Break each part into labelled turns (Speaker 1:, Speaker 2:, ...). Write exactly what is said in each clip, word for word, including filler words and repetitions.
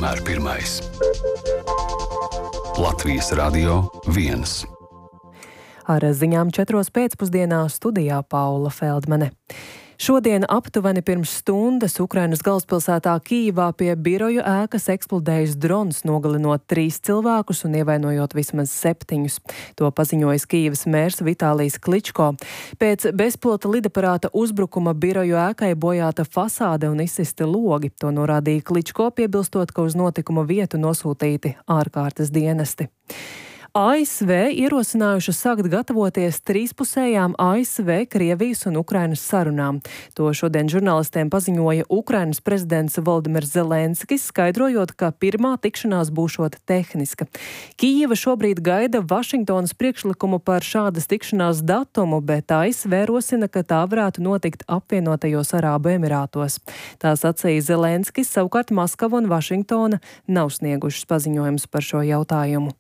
Speaker 1: vienmēr pirmais. Latvijas Radio viens.
Speaker 2: Ar ziņām četros pēcpusdienā studijā Paula Feldmane. Šodien aptuveni pirms stundas Ukrainas galvaspilsētā Kijivā pie biroju ēkas eksplodējis drons, nogalinot trīs cilvēkus un ievainojot vismaz septiņus. To paziņojis Kijivas mērs Vitālijs Kličko. Pēc bezpilota lidaparāta uzbrukuma biroju ēkai bojāta fasāde un izsisti logi. To norādīja Kličko, piebilstot, ka uz notikuma vietu nosūtīti ārkārtas dienesti. A S V ierosinājuši sākt gatavoties trīspusējām A S V, Krievijas un Ukrainas sarunām. To šodien žurnālistiem paziņoja Ukrainas prezidents Volodimirs Zelenskis, skaidrojot, ka pirmā tikšanās būšot tehniska. Kijeva šobrīd gaida Vašingtonas priekšlikumu par šādas tikšanās datumu, bet A S V rosina, ka tā varētu notikt apvienotajos Arābu Emirātos. Tā sacīja Zelenskis, savukārt Maskava un Vašingtona nav sniegušas paziņojumus par šo jautājumu.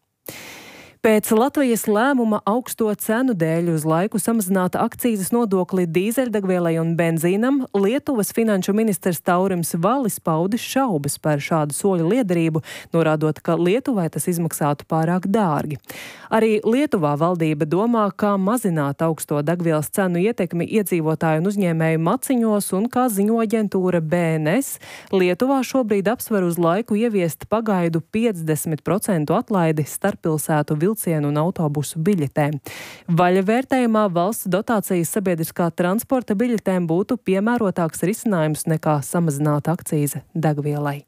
Speaker 2: Pēc Latvijas lēmuma augsto cenu dēļ uz laiku samazināt akcīzes nodokli dīzeļdegvielai un benzīnam, Lietuvas finanšu ministrs Taurims Valis paudis šaubas par šādu soļu liederību, norādot, ka Lietuvai tas izmaksātu pārāk dārgi. Arī Lietuvā valdība domā, kā mazināt augsto degvielas cenu ietekmi iedzīvotāju un uzņēmēju maciņos, un kā ziņo aģentūra B N S, Lietuvā šobrīd apsver uz laiku ieviest pagaidu piecdesmit procentu atlaidi starppilsētu vilcienu un autobusu biļetēm. Vaļa vērtējumā valsts dotācijas sabiedriskā transporta biļetēm būtu piemērotāks risinājums nekā samazināt akcīze degvielai.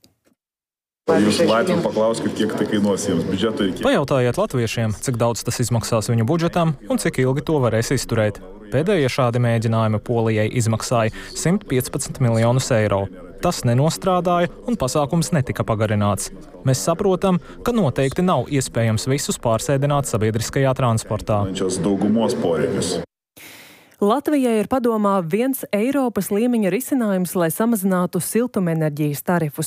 Speaker 3: Jūs Latviju paklausiet, kiek tai kainuos jums budžetu ir kiek.
Speaker 4: Pajautājiet latviešiem, cik daudz tas izmaksās viņu budžetam un cik ilgi to varēs izturēt. Pēdējie šādi mēģinājumi Polijai izmaksāja simt piecpadsmit miljonus eiro. Tas nenostrādāja un pasākums netika pagarināts. Mēs saprotam, ka noteikti nav iespējams visus pārsēdināt sabiedriskajā transportā.
Speaker 2: Latvijai ir padomā viens Eiropas līmeņa risinājums, lai samazinātu siltumenerģijas tarifus.